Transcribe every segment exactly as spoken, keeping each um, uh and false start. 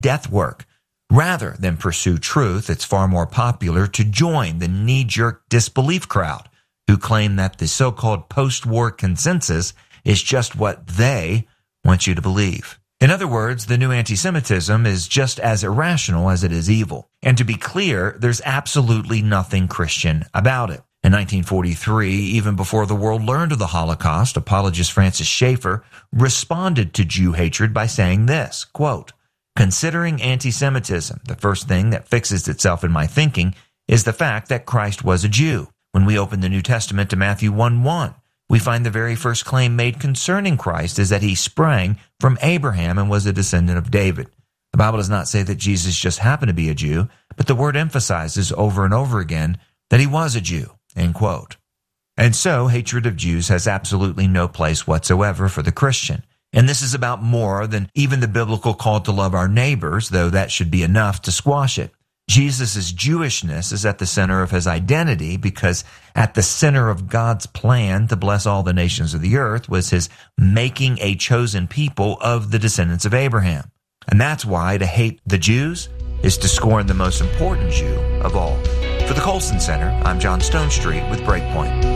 death work. Rather than pursue truth, it's far more popular to join the knee-jerk disbelief crowd who claim that the so-called post-war consensus is just what they want you to believe. In other words, the new anti-Semitism is just as irrational as it is evil. And to be clear, there's absolutely nothing Christian about it. In nineteen forty-three, even before the world learned of the Holocaust, apologist Francis Schaeffer responded to Jew hatred by saying this, quote, "Considering anti-Semitism, the first thing that fixes itself in my thinking is the fact that Christ was a Jew. When we open the New Testament to Matthew one one, we find the very first claim made concerning Christ is that he sprang from Abraham and was a descendant of David. The Bible does not say that Jesus just happened to be a Jew, but the word emphasizes over and over again that he was a Jew." End quote. And so, hatred of Jews has absolutely no place whatsoever for the Christian. And this is about more than even the biblical call to love our neighbors, though that should be enough to squash it. Jesus' Jewishness is at the center of his identity because at the center of God's plan to bless all the nations of the earth was his making a chosen people of the descendants of Abraham. And that's why to hate the Jews is to scorn the most important Jew of all. For the Colson Center, I'm John Stonestreet with Breakpoint.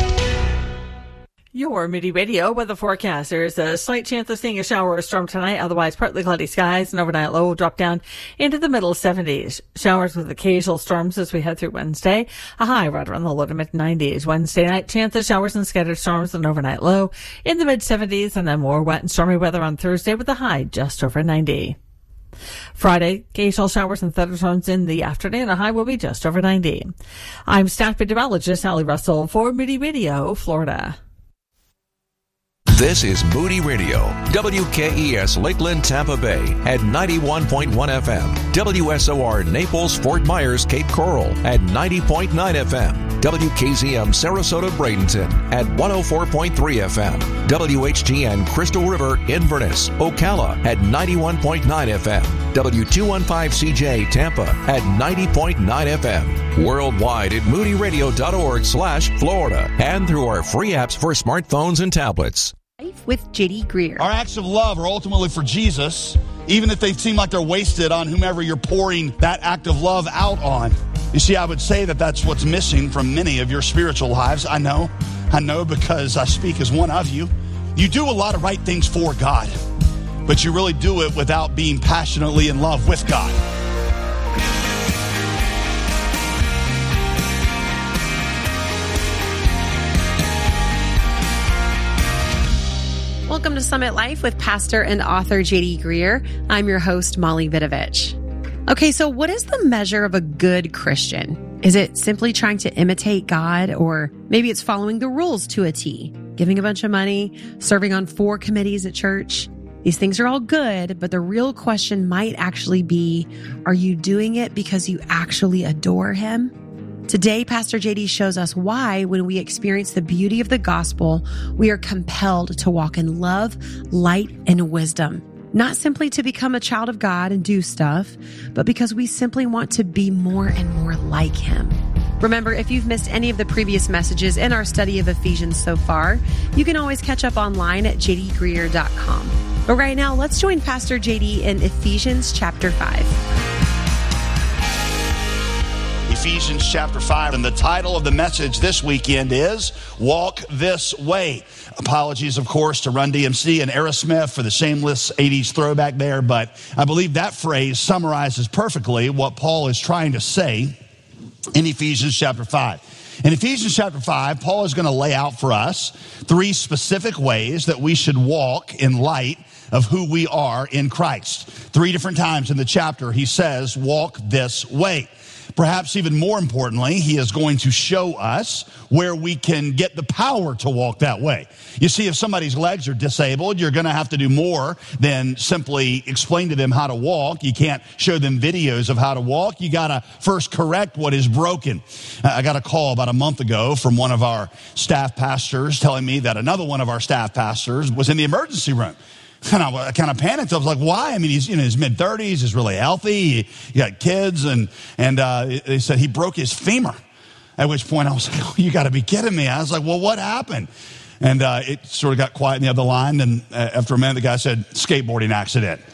Your Moody Radio weather forecast. There's a slight chance of seeing a shower or storm tonight, otherwise partly cloudy skies, and overnight low will drop down into the middle seventies. Showers with occasional storms as we head through Wednesday. A high right around the low to mid nineties. Wednesday night, chance of showers and scattered storms, and overnight low in the mid seventies, and then more wet and stormy weather on Thursday with a high just over ninety. Friday, occasional showers and thunderstorms in the afternoon. A high will be just over ninety. I'm staff meteorologist Allie Russell for Moody Radio, Florida. This is Moody Radio, W K E S Lakeland, Tampa Bay at ninety-one point one F M, W S O R Naples, Fort Myers, Cape Coral at ninety point nine F M, W K Z M Sarasota, Bradenton at one oh four point three F M, W H G N Crystal River, Inverness, Ocala at ninety-one point nine F M, W two fifteen C J Tampa at ninety point nine F M, worldwide at moody radio dot org slash Florida, and through our free apps for smartphones and tablets. With J D Greer. Our acts of love are ultimately for Jesus, even if they seem like they're wasted on whomever you're pouring that act of love out on. You see, I would say that that's what's missing from many of your spiritual lives. I know. I know because I speak as one of you. You do a lot of right things for God, but you really do it without being passionately in love with God. Welcome to Summit Life with pastor and author J D Greer. I'm your host, Molly Vidovich. Okay, so what is the measure of a good Christian? Is it simply trying to imitate God, or maybe it's following the rules to a T, giving a bunch of money, serving on four committees at church? These things are all good, but the real question might actually be, are you doing it because you actually adore Him? Today, Pastor J D shows us why, when we experience the beauty of the gospel, we are compelled to walk in love, light, and wisdom. Not simply to become a child of God and do stuff, but because we simply want to be more and more like Him. Remember, if you've missed any of the previous messages in our study of Ephesians so far, you can always catch up online at j d greer dot com. But right now, let's join Pastor J D in Ephesians chapter five. Ephesians chapter five, and the title of the message this weekend is Walk This Way. Apologies, of course, to Run D M C and Aerosmith for the shameless eighties throwback there, but I believe that phrase summarizes perfectly what Paul is trying to say in Ephesians chapter five. In Ephesians chapter five, Paul is going to lay out for us three specific ways that we should walk in light of who we are in Christ. Three different times in the chapter, he says, walk this way. Perhaps even more importantly, he is going to show us where we can get the power to walk that way. You see, if somebody's legs are disabled, you're going to have to do more than simply explain to them how to walk. You can't show them videos of how to walk. You got to first correct what is broken. I got a call about a month ago from one of our staff pastors telling me that another one of our staff pastors was in the emergency room. And I kind of panicked. I was like, why? I mean, he's, you know, in his mid thirties, he's really healthy. He, he got kids, and, and, uh, they said he broke his femur. At which point I was like, oh, you got to be kidding me. I was like, well, what happened? And, uh, it sort of got quiet in the other line. And uh, after a minute, the guy said, skateboarding accident.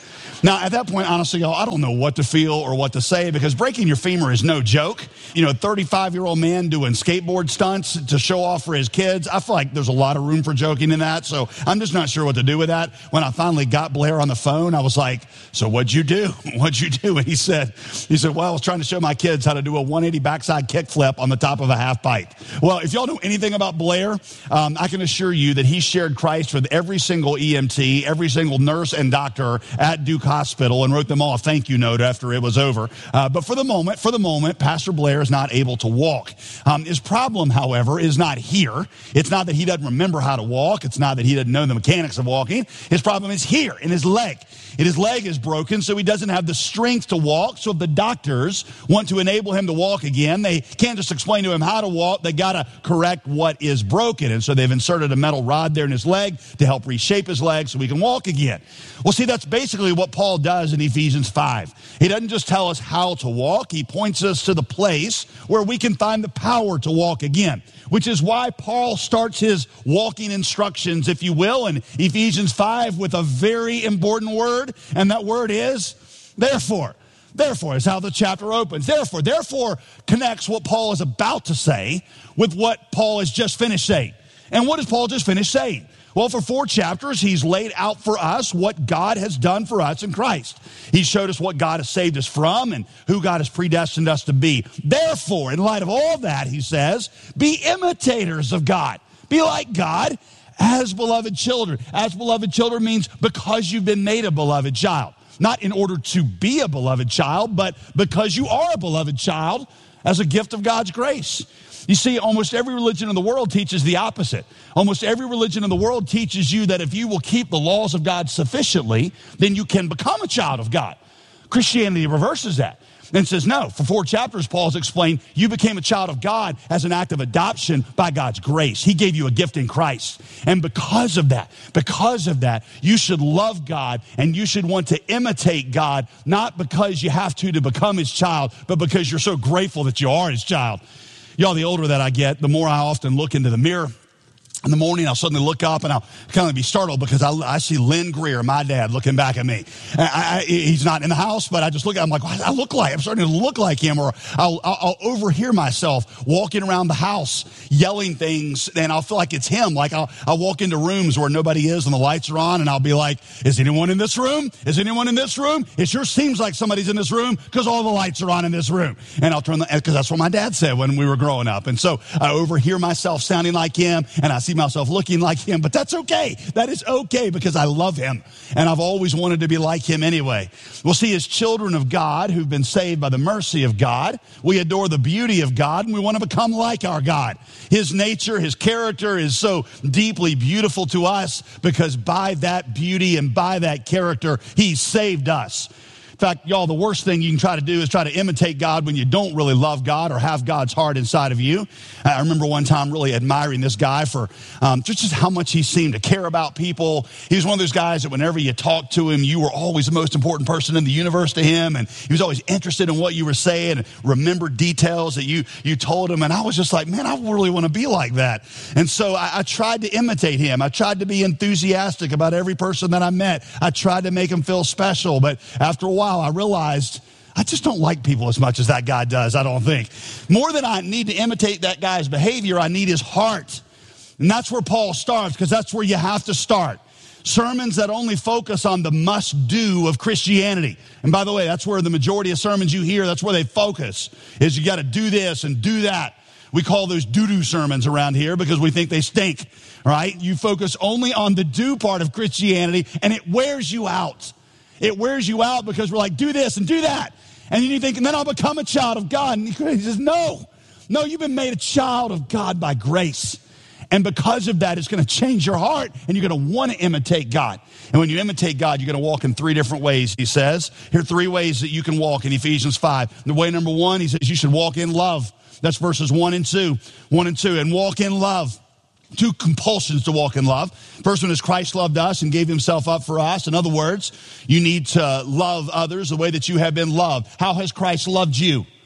Now, at that point, honestly, y'all, I don't know what to feel or what to say because breaking your femur is no joke. You know, thirty-five-year-old man doing skateboard stunts to show off for his kids. I feel like there's a lot of room for joking in that, so I'm just not sure what to do with that. When I finally got Blair on the phone, I was like, so what'd you do? What'd you do? And he said, he said, well, I was trying to show my kids how to do a one eighty backside kickflip on the top of a half pipe. Well, if y'all know anything about Blair, um, I can assure you that he shared Christ with every single E M T, every single nurse and doctor at Duke Hospital and wrote them all a thank you note after it was over. Uh, but for the moment, for the moment, Pastor Blair is not able to walk. Um, his problem, however, is not here. It's not that he doesn't remember how to walk. It's not that he doesn't know the mechanics of walking. His problem is here in his leg. And his leg is broken, so he doesn't have the strength to walk. So if the doctors want to enable him to walk again, they can't just explain to him how to walk. They got to correct what is broken. And so they've inserted a metal rod there in his leg to help reshape his leg so he can walk again. Well, see, that's basically what Paul does in Ephesians five. He doesn't just tell us how to walk. He points us to the place where we can find the power to walk again, which is why Paul starts his walking instructions, if you will, in Ephesians five with a very important word, and that word is therefore. Therefore is how the chapter opens. Therefore, therefore connects what Paul is about to say with what Paul has just finished saying. And what has Paul just finished saying? Well, for four chapters, he's laid out for us what God has done for us in Christ. He showed us what God has saved us from and who God has predestined us to be. Therefore, in light of all that, he says, be imitators of God. Be like God as beloved children. As beloved children means because you've been made a beloved child. Not in order to be a beloved child, but because you are a beloved child as a gift of God's grace. You see, almost every religion in the world teaches the opposite. Almost every religion in the world teaches you that if you will keep the laws of God sufficiently, then you can become a child of God. Christianity reverses that and says, no, for four chapters, Paul's explained, you became a child of God as an act of adoption by God's grace. He gave you a gift in Christ. And because of that, because of that, you should love God and you should want to imitate God, not because you have to to become his child, but because you're so grateful that you are his child. Y'all, the older that I get, the more I often look into the mirror. In the morning, I'll suddenly look up and I'll kind of be startled because I, I see Lynn Greer, my dad, looking back at me. I, I, he's not in the house, but I just look at him like, why do I look like? I'm starting to look like him, or I'll, I'll, I'll overhear myself walking around the house, yelling things, and I'll feel like it's him. Like I'll, I'll walk into rooms where nobody is and the lights are on, and I'll be like, is anyone in this room? Is anyone in this room? It sure seems like somebody's in this room because all the lights are on in this room. And I'll turn the, because that's what my dad said when we were growing up. And so I overhear myself sounding like him, and I see myself looking like him, but that's okay. That is okay because I love him and I've always wanted to be like him anyway. We'll see as children of God who've been saved by the mercy of God, we adore the beauty of God and we want to become like our God. His nature, his character is so deeply beautiful to us because by that beauty and by that character, he saved us. In fact, y'all, the worst thing you can try to do is try to imitate God when you don't really love God or have God's heart inside of you. I remember one time really admiring this guy for um, just how much he seemed to care about people. He was one of those guys that whenever you talked to him, you were always the most important person in the universe to him. And he was always interested in what you were saying and remembered details that you, you told him. And I was just like, man, I really want to be like that. And so I, I tried to imitate him. I tried to be enthusiastic about every person that I met. I tried to make him feel special. But after a while, I realized I just don't like people as much as that guy does, I don't think. More than I need to imitate that guy's behavior, I need his heart. And that's where Paul starts, because that's where you have to start. Sermons that only focus on the must-do of Christianity. And by the way, that's where the majority of sermons you hear, that's where they focus, is you got to do this and do that. We call those doo-doo sermons around here because we think they stink, right? You focus only on the do part of Christianity, and it wears you out. It wears you out because we're like, do this and do that. And then you think, and then I'll become a child of God. And he says, no, no, you've been made a child of God by grace. And because of that, it's going to change your heart and you're going to want to imitate God. And when you imitate God, you're going to walk in three different ways, he says. Here are three ways that you can walk in Ephesians five. The way number one, he says you should walk in love. That's verses one and two. One and two. And walk in love. Two compulsions to walk in love. First one is Christ loved us and gave himself up for us. In other words, you need to love others the way that you have been loved. How has Christ loved you?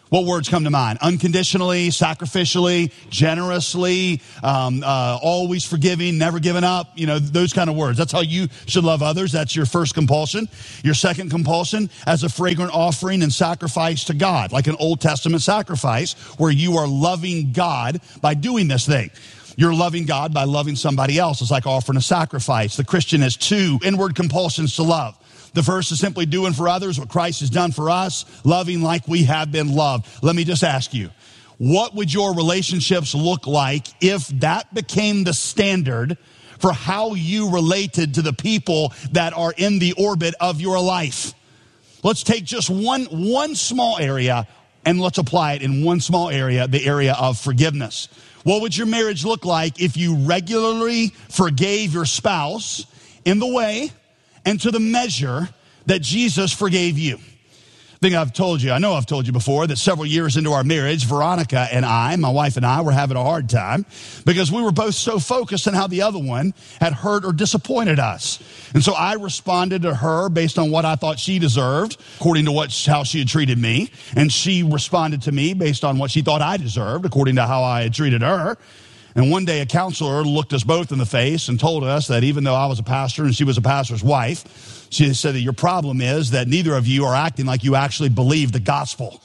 What words come to mind? Unconditionally, sacrificially, generously, um, uh, always forgiving, never giving up. You know, those kind of words. That's how you should love others. That's your first compulsion. Your second compulsion, as a fragrant offering and sacrifice to God, like an Old Testament sacrifice where you are loving God by doing this thing. You're loving God by loving somebody else. It's like offering a sacrifice. The Christian has two inward compulsions to love. The first is simply doing for others what Christ has done for us, loving like we have been loved. Let me just ask you, what would your relationships look like if that became the standard for how you related to the people that are in the orbit of your life? Let's take just one, one small area and let's apply it in one small area, the area of forgiveness. What would your marriage look like if you regularly forgave your spouse in the way and to the measure that Jesus forgave you? I think I've told you, I know I've told you before, that several years into our marriage, Veronica and I, my wife and I, were having a hard time because we were both so focused on how the other one had hurt or disappointed us. And so I responded to her based on what I thought she deserved, according to what how she had treated me. And she responded to me based on what she thought I deserved, according to how I had treated her. And one day a counselor looked us both in the face and told us that even though I was a pastor and she was a pastor's wife, she said that your problem is that neither of you are acting like you actually believe the gospel.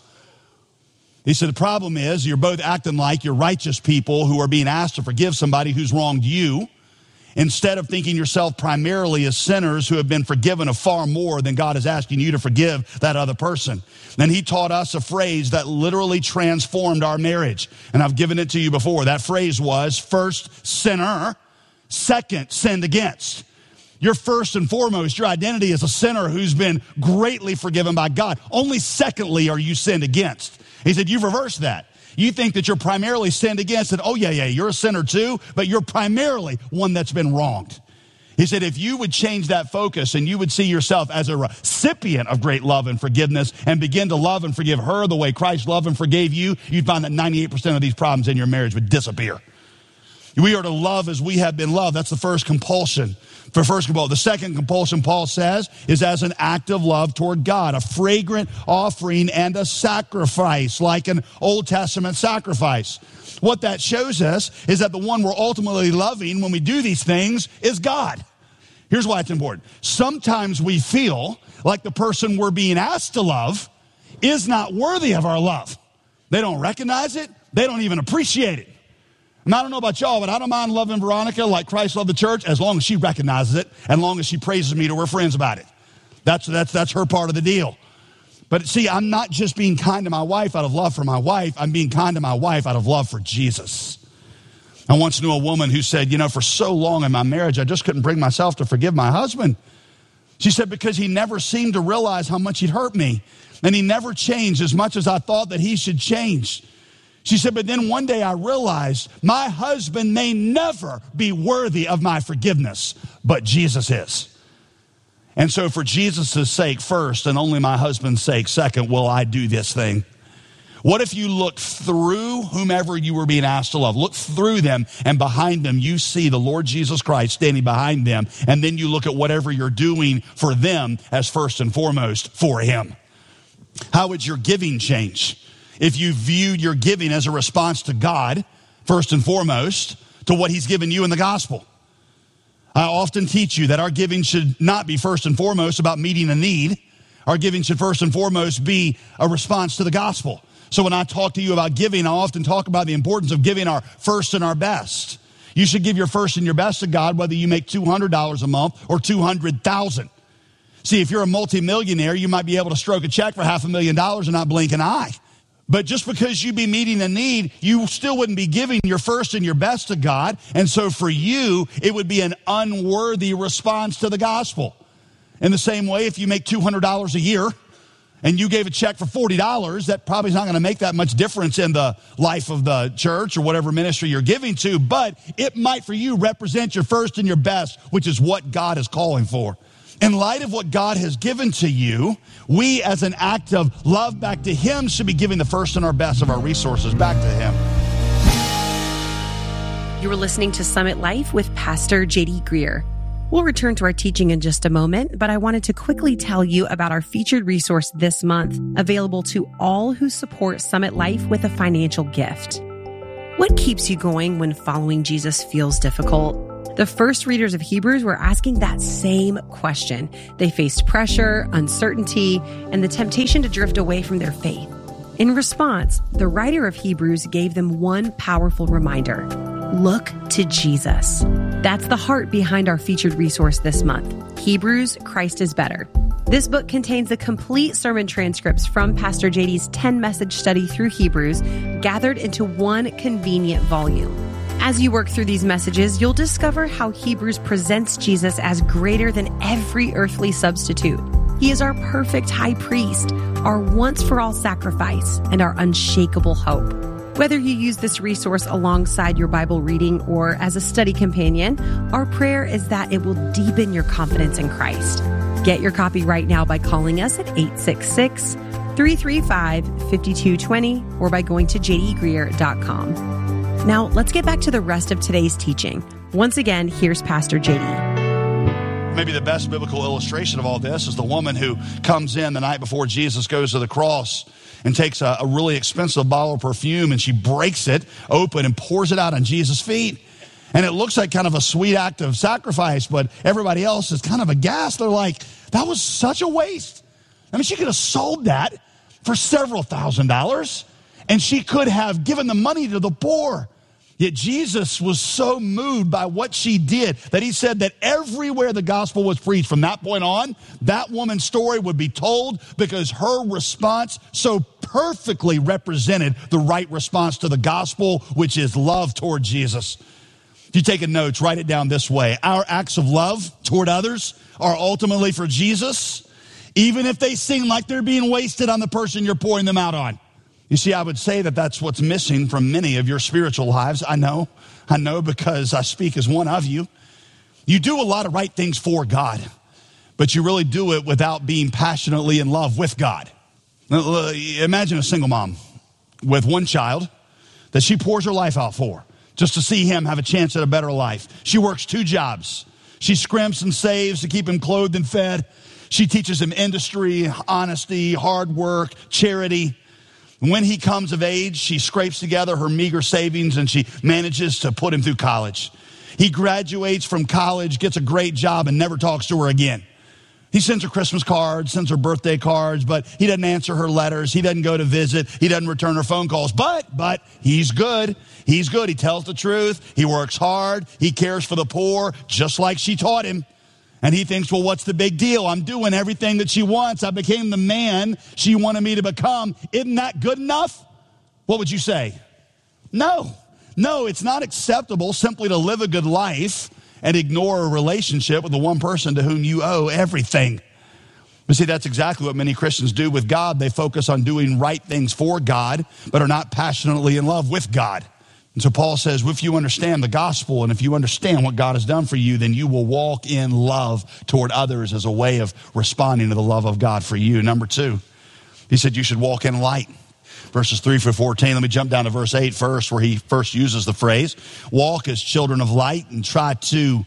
He said the problem is you're both acting like you're righteous people who are being asked to forgive somebody who's wronged you, instead of thinking yourself primarily as sinners who have been forgiven of far more than God is asking you to forgive that other person. Then he taught us a phrase that literally transformed our marriage. And I've given it to you before. That phrase was, first sinner, second sinned against. You're first and foremost, your identity is a sinner who's been greatly forgiven by God. Only secondly are you sinned against. He said, you've reversed that. You think that you're primarily sinned against, and oh yeah, yeah, you're a sinner too, but you're primarily one that's been wronged. He said, if you would change that focus and you would see yourself as a recipient of great love and forgiveness and begin to love and forgive her the way Christ loved and forgave you, you'd find that ninety-eight percent of these problems in your marriage would disappear. We are to love as we have been loved. That's the first compulsion. For first compulsion. The second compulsion, Paul says, is as an act of love toward God, a fragrant offering and a sacrifice, like an Old Testament sacrifice. What that shows us is that the one we're ultimately loving when we do these things is God. Here's why it's important. Sometimes we feel like the person we're being asked to love is not worthy of our love. They don't recognize it. They don't even appreciate it. And I don't know about y'all, but I don't mind loving Veronica like Christ loved the church as long as she recognizes it and long as she praises me to her friends about it. That's, that's, that's her part of the deal. But see, I'm not just being kind to my wife out of love for my wife. I'm being kind to my wife out of love for Jesus. I once knew a woman who said, you know, for so long in my marriage, I just couldn't bring myself to forgive my husband. She said, because he never seemed to realize how much he'd hurt me. And he never changed as much as I thought that he should change. She said, but then one day I realized my husband may never be worthy of my forgiveness, but Jesus is. And so for Jesus' sake first, and only my husband's sake second, will I do this thing. What if you look through whomever you were being asked to love? Look through them, and behind them you see the Lord Jesus Christ standing behind them. And then you look at whatever you're doing for them as first and foremost for him. How would your giving change if you viewed your giving as a response to God, first and foremost, to what he's given you in the gospel? I often teach you that our giving should not be first and foremost about meeting a need. Our giving should first and foremost be a response to the gospel. So when I talk to you about giving, I often talk about the importance of giving our first and our best. You should give your first and your best to God, whether you make two hundred dollars a month or two hundred thousand dollars. See, if you're a multimillionaire, you might be able to stroke a check for half a million dollars and not blink an eye. But just because you be meeting a need, you still wouldn't be giving your first and your best to God. And so for you, it would be an unworthy response to the gospel. In the same way, if you make two hundred dollars a year and you gave a check for forty dollars, that probably is not going to make that much difference in the life of the church or whatever ministry you're giving to. But it might for you represent your first and your best, which is what God is calling for. In light of what God has given to you, we as an act of love back to him should be giving the first and our best of our resources back to him. You were listening to Summit Life with Pastor J D Greer. We'll return to our teaching in just a moment, but I wanted to quickly tell you about our featured resource this month, available to all who support Summit Life with a financial gift. What keeps you going when following Jesus feels difficult? The first readers of Hebrews were asking that same question. They faced pressure, uncertainty, and the temptation to drift away from their faith. In response, the writer of Hebrews gave them one powerful reminder. Look to Jesus. That's the heart behind our featured resource this month, Hebrews, Christ is Better. This book contains the complete sermon transcripts from Pastor J D's ten-message study through Hebrews, gathered into one convenient volume. As you work through these messages, you'll discover how Hebrews presents Jesus as greater than every earthly substitute. He is our perfect high priest, our once-for-all sacrifice, and our unshakable hope. Whether you use this resource alongside your Bible reading or as a study companion, our prayer is that it will deepen your confidence in Christ. Get your copy right now by calling us at eight six six, three three five, five two two zero or by going to j d greer dot com. Now, let's get back to the rest of today's teaching. Once again, here's Pastor J D. Maybe the best biblical illustration of all this is the woman who comes in the night before Jesus goes to the cross and takes a, a really expensive bottle of perfume and she breaks it open and pours it out on Jesus' feet. And it looks like kind of a sweet act of sacrifice, but everybody else is kind of aghast. They're like, that was such a waste. I mean, she could have sold that for several thousand dollars and she could have given the money to the poor. Yet Jesus was so moved by what she did that he said that everywhere the gospel was preached from that point on, that woman's story would be told because her response so perfectly represented the right response to the gospel, which is love toward Jesus. If you're taking notes, write it down this way. Our acts of love toward others are ultimately for Jesus, even if they seem like they're being wasted on the person you're pouring them out on. You see, I would say that that's what's missing from many of your spiritual lives. I know, I know because I speak as one of you. You do a lot of right things for God, but you really do it without being passionately in love with God. Now, imagine a single mom with one child that she pours her life out for just to see him have a chance at a better life. She works two jobs. She scrimps and saves to keep him clothed and fed. She teaches him industry, honesty, hard work, charity. When he comes of age, she scrapes together her meager savings and she manages to put him through college. He graduates from college, gets a great job, and never talks to her again. He sends her Christmas cards, sends her birthday cards, but he doesn't answer her letters. He doesn't go to visit. He doesn't return her phone calls. But, but he's good. He's good. He tells the truth. He works hard. He cares for the poor, just like she taught him. And he thinks, well, what's the big deal? I'm doing everything that she wants. I became the man she wanted me to become. Isn't that good enough? What would you say? No. No, it's not acceptable simply to live a good life and ignore a relationship with the one person to whom you owe everything. But see, that's exactly what many Christians do with God. They focus on doing right things for God, but are not passionately in love with God. And so Paul says, if you understand the gospel and if you understand what God has done for you, then you will walk in love toward others as a way of responding to the love of God for you. Number two, he said you should walk in light. Verses three through fourteen. Let me jump down to verse eight first, where he first uses the phrase, walk as children of light and try to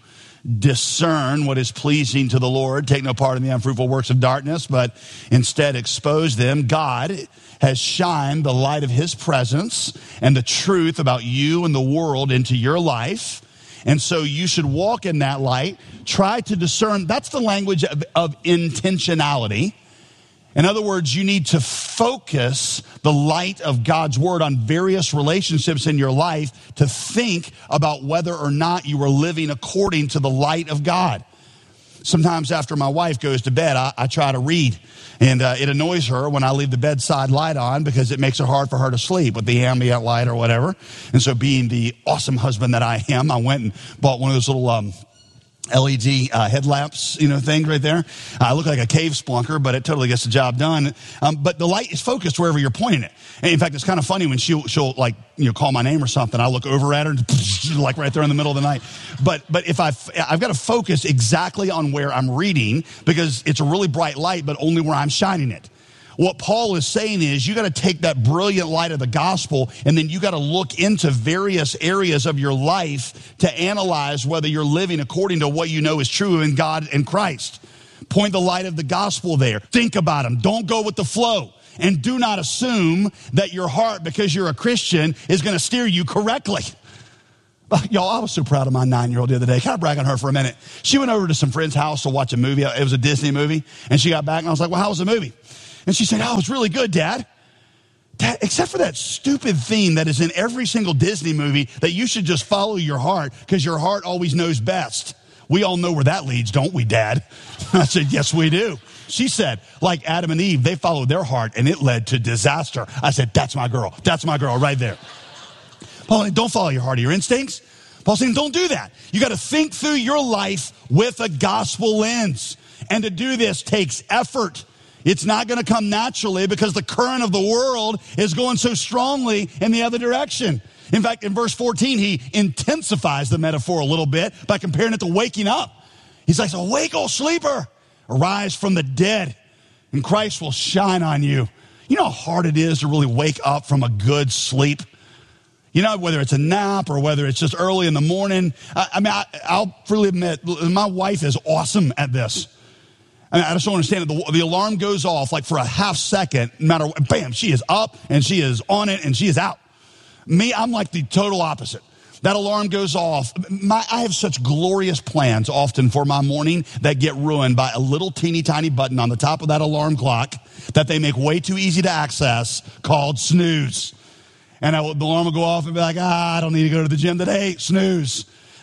discern what is pleasing to the Lord. Take no part in the unfruitful works of darkness, but instead expose them. God has shined the light of his presence and the truth about you and the world into your life. And so you should walk in that light. Try to discern. That's the language of, of intentionality. In other words, you need to focus the light of God's word on various relationships in your life to think about whether or not you are living according to the light of God. Sometimes after my wife goes to bed, I, I try to read. And uh, it annoys her when I leave the bedside light on because it makes it hard for her to sleep with the ambient light or whatever. And so being the awesome husband that I am, I went and bought one of those little um, L E D uh, headlamps, you know, things right there. I look like a cave splunker, but it totally gets the job done. Um, but the light is focused wherever you're pointing it. And in fact, it's kind of funny when she'll, she'll like, you know, call my name or something. I look over at her and like right there in the middle of the night. But, but if I've, I've got to focus exactly on where I'm reading because it's a really bright light, but only where I'm shining it. What Paul is saying is you got to take that brilliant light of the gospel, and then you got to look into various areas of your life to analyze whether you're living according to what you know is true in God and Christ. Point the light of the gospel there. Think about them. Don't go with the flow. And do not assume that your heart, because you're a Christian, is going to steer you correctly. Y'all, I was so proud of my nine-year-old the other day. Can I brag on her for a minute? She went over to some friend's house to watch a movie. It was a Disney movie. And she got back, and I was like, well, how was the movie? And she said, oh, it was really good, Dad. Dad, except for that stupid theme that is in every single Disney movie that you should just follow your heart because your heart always knows best. We all know where that leads, don't we, Dad? I said, yes, we do. She said, like Adam and Eve, they followed their heart, and it led to disaster. I said, that's my girl. That's my girl right there. Paul, don't follow your heart or your instincts. Paul's saying, don't do that. You got to think through your life with a gospel lens. And to do this takes effort. It's not going to come naturally because the current of the world is going so strongly in the other direction. In fact, in verse fourteen, he intensifies the metaphor a little bit by comparing it to waking up. He's like, awake, O sleeper, arise from the dead, and Christ will shine on you. You know how hard it is to really wake up from a good sleep? You know, whether it's a nap or whether it's just early in the morning. I, I mean, I, I'll freely admit, my wife is awesome at this. I, mean, I just don't understand it. The, the alarm goes off like for a half second, no matter what, bam, she is up and she is on it and she is out. Me, I'm like the total opposite. That alarm goes off. My, I have such glorious plans often for my morning that get ruined by a little teeny tiny button on the top of that alarm clock that they make way too easy to access called snooze. And I, the alarm will go off and be like, ah, I don't need to go to the gym today. Snooze.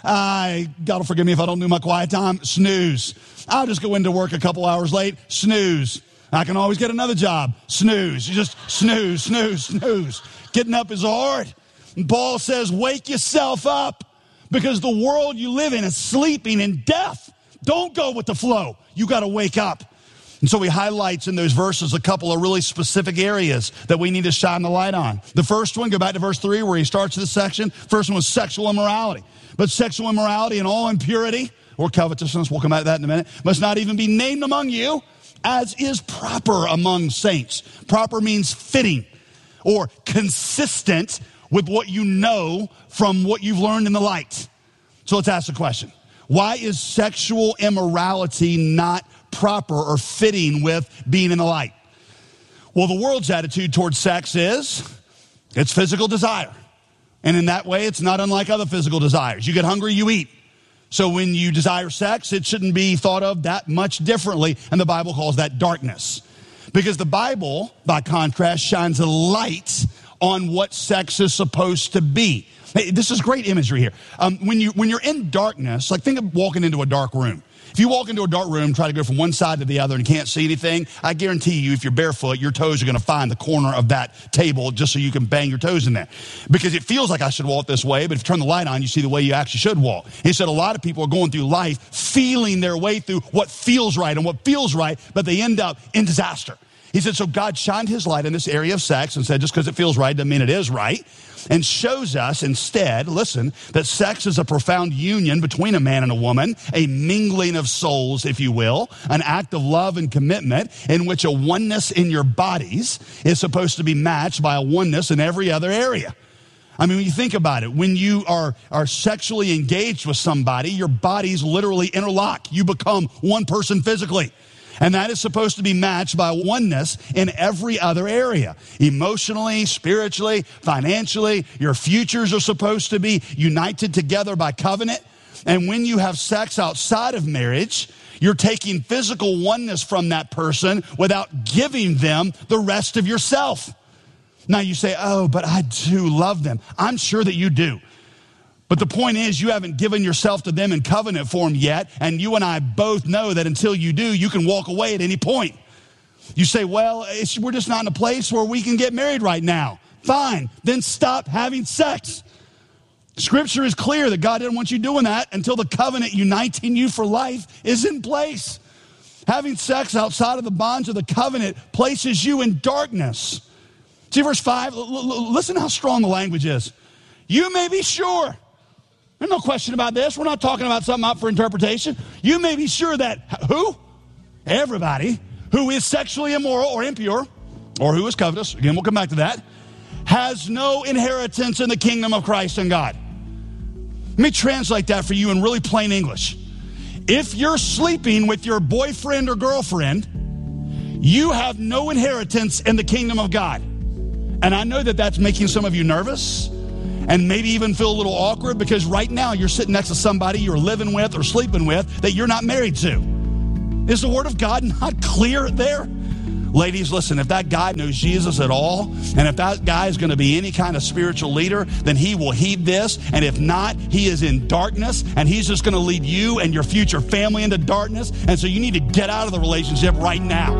I, God will forgive me if I don't do my quiet time. Snooze. I'll just go into work a couple hours late. Snooze. I can always get another job. Snooze. You just snooze, snooze, snooze. Getting up is hard. And Paul says, wake yourself up because the world you live in is sleeping in death. Don't go with the flow. You got to wake up. And so he highlights in those verses a couple of really specific areas that we need to shine the light on. The first one, go back to verse three where he starts this section. First one was sexual immorality. But sexual immorality and all impurity or covetousness, we'll come back to that in a minute, must not even be named among you, as is proper among saints. Proper means fitting or consistent with what you know from what you've learned in the light. So let's ask the question. Why is sexual immorality not proper or fitting with being in the light? Well, the world's attitude towards sex is it's physical desire. And in that way, it's not unlike other physical desires. You get hungry, you eat. So when you desire sex, it shouldn't be thought of that much differently. And the Bible calls that darkness. Because the Bible, by contrast, shines a light on what sex is supposed to be. Hey, this is great imagery here. Um, when, you, when you're in darkness, like think of walking into a dark room. If you walk into a dark room, try to go from one side to the other and can't see anything, I guarantee you if you're barefoot, your toes are going to find the corner of that table just so you can bang your toes in there. Because it feels like I should walk this way, but if you turn the light on, you see the way you actually should walk. He said a lot of people are going through life feeling their way through what feels right and what feels right, but they end up in disaster. He said, so God shined his light in this area of sex and said, just because it feels right doesn't mean it is right. And shows us instead, listen, that sex is a profound union between a man and a woman, a mingling of souls, if you will, an act of love and commitment in which a oneness in your bodies is supposed to be matched by a oneness in every other area. I mean, when you think about it, when you are, are sexually engaged with somebody, your bodies literally interlock. You become one person physically. And that is supposed to be matched by oneness in every other area. Emotionally, spiritually, financially, your futures are supposed to be united together by covenant. And when you have sex outside of marriage, you're taking physical oneness from that person without giving them the rest of yourself. Now you say, oh, but I do love them. I'm sure that you do. But the point is, you haven't given yourself to them in covenant form yet, and you and I both know that until you do, you can walk away at any point. You say, well, it's, we're just not in a place where we can get married right now. Fine, then stop having sex. Scripture is clear that God didn't want you doing that until the covenant uniting you for life is in place. Having sex outside of the bonds of the covenant places you in darkness. See verse five, l- l- listen how strong the language is. You may be sure. There's no question about this. We're not talking about something up for interpretation. You may be sure that who? Everybody who is sexually immoral or impure or who is covetous, again, we'll come back to that, has no inheritance in the kingdom of Christ and God. Let me translate that for you in really plain English. If you're sleeping with your boyfriend or girlfriend, you have no inheritance in the kingdom of God. And I know that that's making some of you nervous and maybe even feel a little awkward because right now you're sitting next to somebody you're living with or sleeping with that you're not married to. Is the word of God not clear there? Ladies, listen, if that guy knows Jesus at all, and if that guy is going to be any kind of spiritual leader, then he will heed this. And if not, he is in darkness, and he's just going to lead you and your future family into darkness. And so you need to get out of the relationship right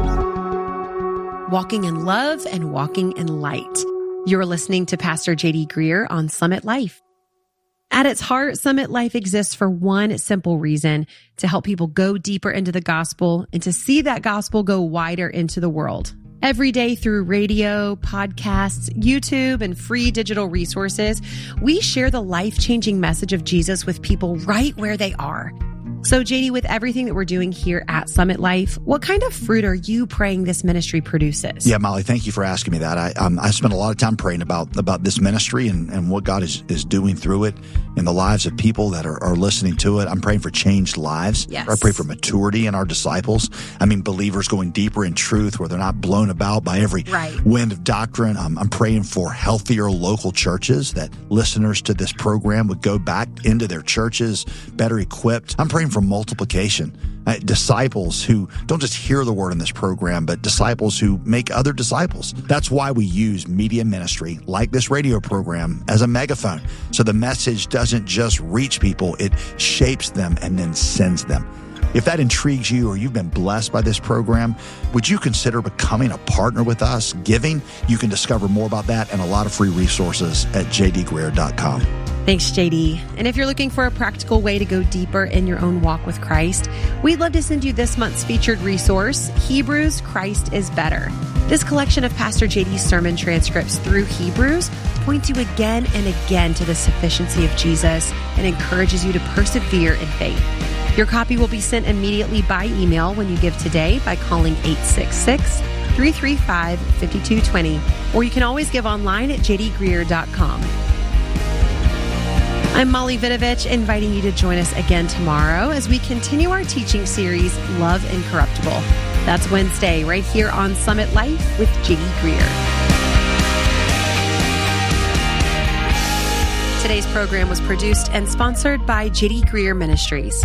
now. Walking in love and walking in light. You're listening to Pastor J D Greear on Summit Life. At its heart, Summit Life exists for one simple reason: to help people go deeper into the gospel and to see that gospel go wider into the world. Every day through radio, podcasts, YouTube, and free digital resources, we share the life-changing message of Jesus with people right where they are. So J D, with everything that we're doing here at Summit Life, what kind of fruit are you praying this ministry produces? Yeah, Molly, thank you for asking me that. I um, I spent a lot of time praying about about this ministry and, and what God is, is doing through it in the lives of people that are, are listening to it. I'm praying for changed lives. Yes. I pray for maturity in our disciples. I mean, believers going deeper in truth where they're not blown about by every right. wind of doctrine. Um, I'm praying for healthier local churches, that listeners to this program would go back into their churches better equipped. I'm praying for multiplication. Uh, disciples who don't just hear the word in this program, but disciples who make other disciples. That's why we use media ministry like this radio program as a megaphone. So the message doesn't just reach people, it shapes them and then sends them. If that intrigues you or you've been blessed by this program, would you consider becoming a partner with us, giving? You can discover more about that and a lot of free resources at j d greear dot com. Thanks, J D. And if you're looking for a practical way to go deeper in your own walk with Christ, we'd love to send you this month's featured resource, Hebrews, Christ is Better. This collection of Pastor J D's sermon transcripts through Hebrews points you again and again to the sufficiency of Jesus and encourages you to persevere in faith. Your copy will be sent immediately by email when you give today by calling eight six six, three three five, five two two zero, or you can always give online at j d greear dot com. I'm Molly Vidovich, inviting you to join us again tomorrow as we continue our teaching series, Love Incorruptible. That's Wednesday, right here on Summit Life with J D Greear. Today's program was produced and sponsored by J D Greear Ministries.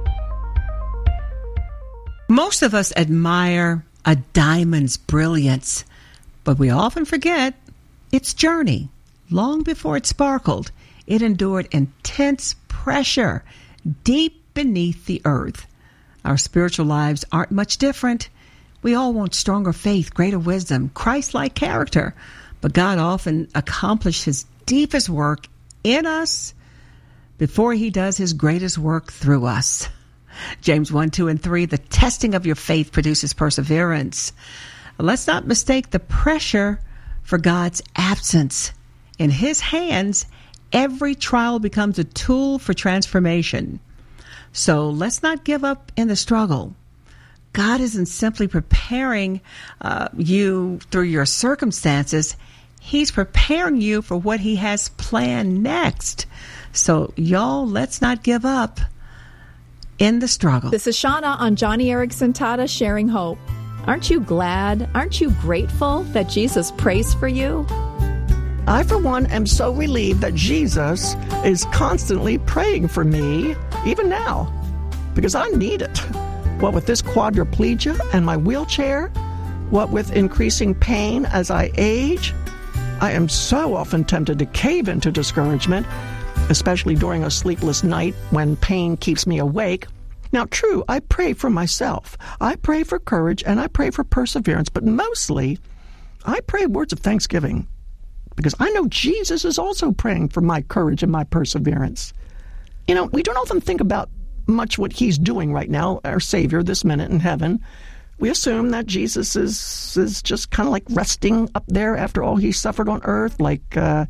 Most of us admire a diamond's brilliance, but we often forget its journey. Long before it sparkled, it endured intense pressure deep beneath the earth. Our spiritual lives aren't much different. We all want stronger faith, greater wisdom, Christ-like character, but God often accomplishes his deepest work in us before he does his greatest work through us. James one, two, and three, the testing of your faith produces perseverance. Let's not mistake the pressure for God's absence. In his hands, every trial becomes a tool for transformation. So let's not give up in the struggle. God isn't simply preparing uh, you through your circumstances. He's preparing you for what he has planned next. So y'all, let's not give up in the struggle. This is Shauna on Johnny Erickson Tata, sharing hope. Aren't you glad? Aren't you grateful that Jesus prays for you? I, for one, am so relieved that Jesus is constantly praying for me, even now, because I need it. What with this quadriplegia and my wheelchair, what with increasing pain as I age, I am so often tempted to cave into discouragement, especially during a sleepless night when pain keeps me awake. Now, true, I pray for myself. I pray for courage and I pray for perseverance, but mostly I pray words of thanksgiving because I know Jesus is also praying for my courage and my perseverance. You know, we don't often think about much what he's doing right now, our Savior, this minute in heaven. We assume that Jesus is is just kind of like resting up there after all he suffered on earth, like uh,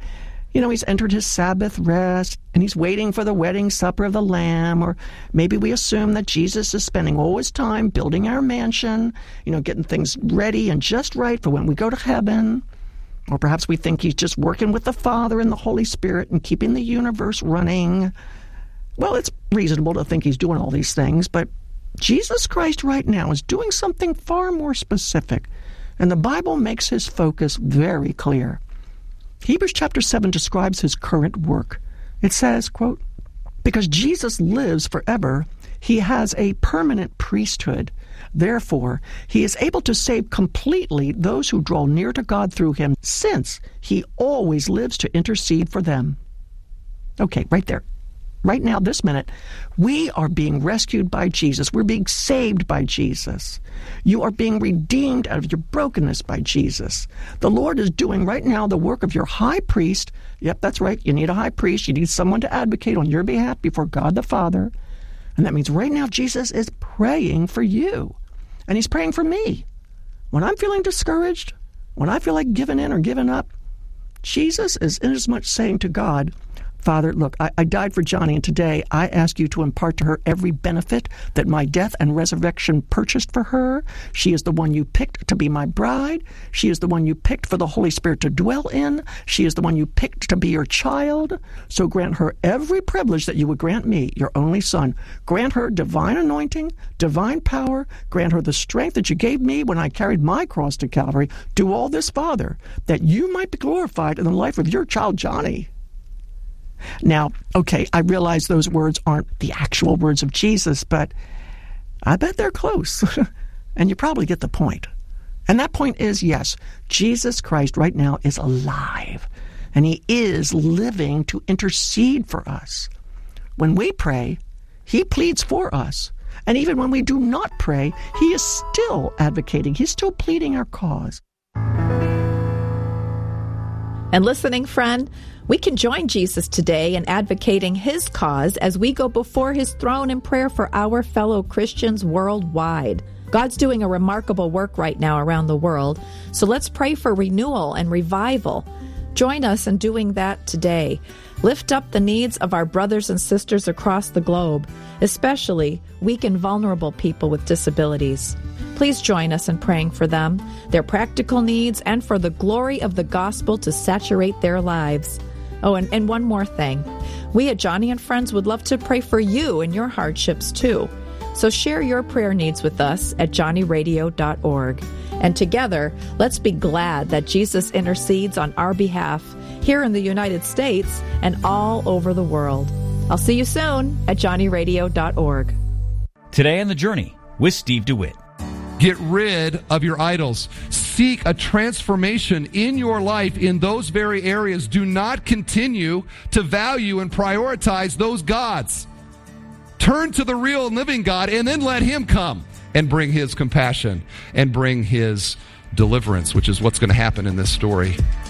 You know, he's entered his Sabbath rest, and he's waiting for the wedding supper of the Lamb. Or maybe we assume that Jesus is spending all his time building our mansion, you know, getting things ready and just right for when we go to heaven. Or perhaps we think he's just working with the Father and the Holy Spirit and keeping the universe running. Well, it's reasonable to think he's doing all these things, but Jesus Christ right now is doing something far more specific, and the Bible makes his focus very clear. Hebrews chapter seven describes his current work. It says, quote, "Because Jesus lives forever, he has a permanent priesthood. Therefore, he is able to save completely those who draw near to God through him, since he always lives to intercede for them." Okay, right there. Right now, this minute, we are being rescued by Jesus. We're being saved by Jesus. You are being redeemed out of your brokenness by Jesus. The Lord is doing right now the work of your high priest. Yep, that's right. You need a high priest. You need someone to advocate on your behalf before God the Father. And that means right now Jesus is praying for you. And he's praying for me. When I'm feeling discouraged, when I feel like giving in or giving up, Jesus is inasmuch saying to God, "Father, look, I, I died for Johnny, and today I ask you to impart to her every benefit that my death and resurrection purchased for her. She is the one you picked to be my bride. She is the one you picked for the Holy Spirit to dwell in. She is the one you picked to be your child. So grant her every privilege that you would grant me, your only son. Grant her divine anointing, divine power. Grant her the strength that you gave me when I carried my cross to Calvary. Do all this, Father, that you might be glorified in the life of your child, Johnny." Now, okay, I realize those words aren't the actual words of Jesus, but I bet they're close. And you probably get the point. And that point is, yes, Jesus Christ right now is alive, and he is living to intercede for us. When we pray, he pleads for us. And even when we do not pray, he is still advocating. He's still pleading our cause. And listening friend, we can join Jesus today in advocating his cause as we go before his throne in prayer for our fellow Christians worldwide. God's doing a remarkable work right now around the world, so let's pray for renewal and revival. Join us in doing that today. Lift up the needs of our brothers and sisters across the globe, especially weak and vulnerable people with disabilities. Please join us in praying for them, their practical needs, and for the glory of the gospel to saturate their lives. Oh, and, and one more thing. We at Johnny and Friends would love to pray for you and your hardships too. So share your prayer needs with us at johnny radio dot org. And together, let's be glad that Jesus intercedes on our behalf here in the United States and all over the world. I'll see you soon at johnny radio dot org. Today on The Journey with Steve DeWitt. Get rid of your idols. Seek a transformation in your life in those very areas. Do not continue to value and prioritize those gods. Turn to the real and living God, and then let him come and bring his compassion and bring his deliverance, which is what's going to happen in this story.